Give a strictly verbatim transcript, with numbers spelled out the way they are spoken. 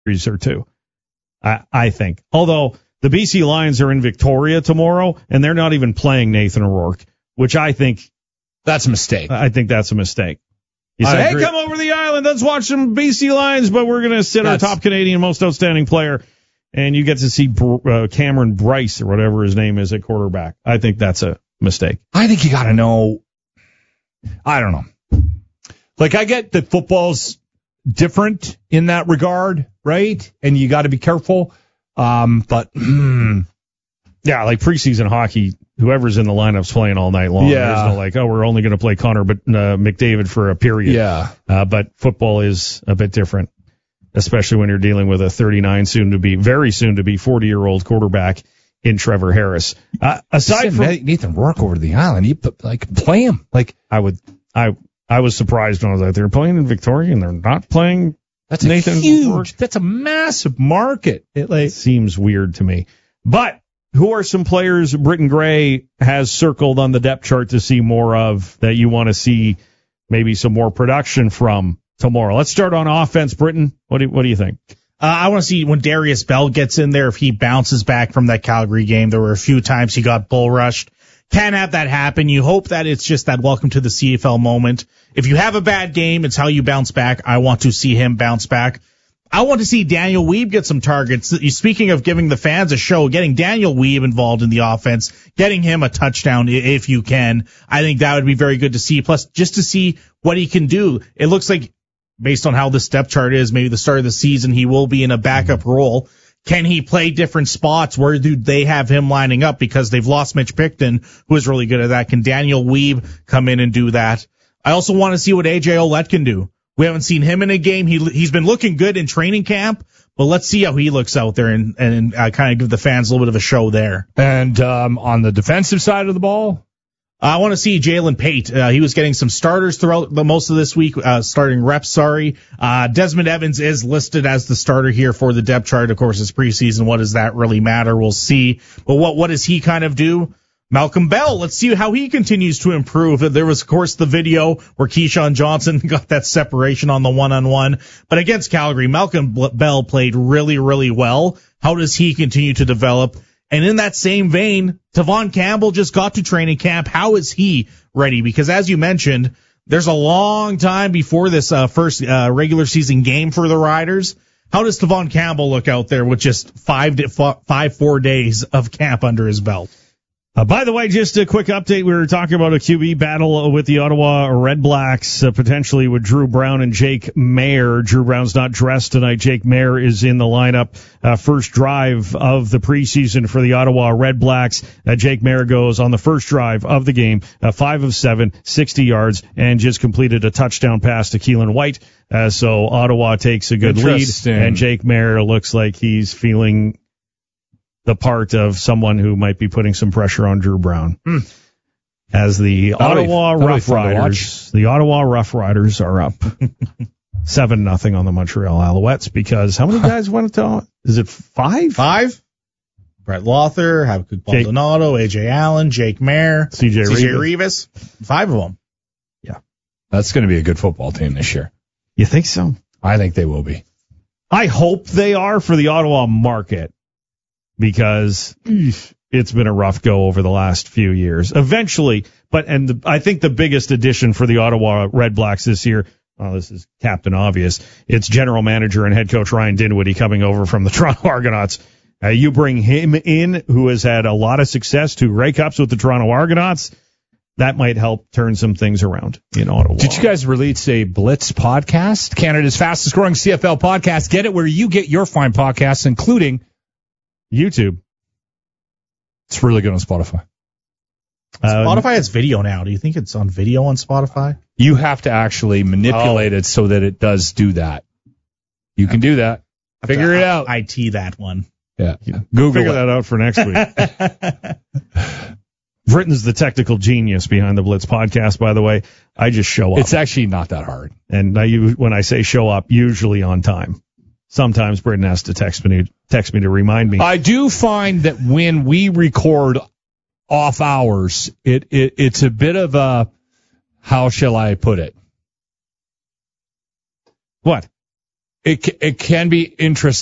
series or two. I, I think. Although the B C Lions are in Victoria tomorrow, and they're not even playing Nathan O'Rourke, which I think that's a mistake. I think that's a mistake. You I say, agree. hey, come over to the island, let's watch some B C Lions, but we're going to sit That's, our top Canadian most outstanding player, and you get to see uh, Cameron Bryce or whatever his name is at quarterback. I think that's a mistake. I think you got to know. I don't know. Like, I get that football's different in that regard, right? And you got to be careful. Um, but mm, yeah, like preseason hockey, whoever's in the lineup's playing all night long. Yeah. There's no like, oh, we're only going to play Connor but uh, McDavid for a period. Yeah. Uh, but football is a bit different, especially when you're dealing with a thirty-nine, soon to be, very soon to be forty-year-old quarterback in Trevor Harris. Uh, aside from Nathan Rourke over to the island, you put, like play him. Like I would, I I was surprised when I was out there playing in Victoria and they're not playing. That's Nathan a huge. Rourke. That's a massive market. It like It seems weird to me, but. Who are some players Britton Gray has circled on the depth chart to see more of that you want to see maybe some more production from tomorrow? Let's start on offense, Britton. What do, what do you think? Uh, I want to see when Darius Bell gets in there, if he bounces back from that Calgary game. There were a few times he got bull rushed. Can't have that happen. You hope that it's just that welcome to the C F L moment. If you have a bad game, it's how you bounce back. I want to see him bounce back. I want to see Daniel Weeb get some targets. Speaking of giving the fans a show, getting Daniel Weeb involved in the offense, getting him a touchdown if you can, I think that would be very good to see. Plus, just to see what he can do. It looks like, based on how the step chart is, maybe the start of the season, he will be in a backup role. Can he play different spots? Where do they have him lining up? Because they've lost Mitch Picton, who is really good at that. Can Daniel Weeb come in and do that? I also want to see what A J Ouellette can do. We haven't seen him in a game. He, he's been looking good in training camp, but let's see how he looks out there and, and uh, kind of give the fans a little bit of a show there. And um, on the defensive side of the ball, I want to see Jalen Pate. Uh, he was getting some starters throughout the most of this week, uh, starting reps, sorry. Uh, Desmond Evans is listed as the starter here for the depth chart. Of course, it's preseason. What does that really matter? We'll see. But what, what does he kind of do? Malcolm Bell, let's see how he continues to improve. There was, of course, the video where Keyshawn Johnson got that separation on the one-on-one. But against Calgary, Malcolm Bell played really, really well. How does he continue to develop? And in that same vein, Tavon Campbell just got to training camp. How is he ready? Because as you mentioned, there's a long time before this uh, first uh, regular season game for the Riders. How does Tavon Campbell look out there with just five, five, four days of camp under his belt? Uh, by the way, just a quick update. We were talking about a Q B battle with the Ottawa Red Blacks, uh, potentially with Drew Brown and Jake Maier. Drew Brown's not dressed tonight. Jake Maier is in the lineup. Uh, first drive of the preseason for the Ottawa Red Blacks. Uh, Jake Maier goes on the first drive of the game, uh, five of seven, sixty yards, and just completed a touchdown pass to Keelan White. Uh, so Ottawa takes a good lead, and Jake Maier looks like he's feeling the part of someone who might be putting some pressure on Drew Brown. Hmm. As the that'll Ottawa be, Rough Riders, the Ottawa Rough Riders are up seven nothing on the Montreal Alouettes because how many guys went to, is it five? Five? Brett Lothar, Habakkuk Baldonado, A J Allen, Jake Maier, C J Reeves. Five of them. Yeah. That's going to be a good football team this year. You think so? I think they will be. I hope they are for the Ottawa market. Because it's been a rough go over the last few years. Eventually, but and the, I think the biggest addition for the Ottawa Red Blacks this year, well, this is Captain Obvious, it's general manager and head coach Ryan Dinwiddie coming over from the Toronto Argonauts. Uh, you bring him in, who has had a lot of success, two Grey Cups with the Toronto Argonauts. That might help turn some things around in Ottawa. Did you guys release a Blitz podcast? Canada's fastest growing C F L podcast. Get it where you get your fine podcasts, including YouTube. It's really good on Spotify. Spotify has video now. Do you think it's on video on Spotify? You have to actually manipulate oh. it so that it does do that. You can do that. Figure it out. I T that one. Yeah. Google Figure it. that out for next week. Britton's the technical genius behind the Blitz podcast, by the way. I just show up. It's actually not that hard. And I, when I say show up, usually on time. Sometimes Britton has to text me, text me to remind me. I do find that when we record off hours, it, it it's a bit of a, how shall I put it? What? it it can be interesting.